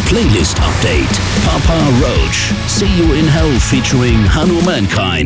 Playlist Update. Papa Roach, See You in Hell featuring Hanumankind.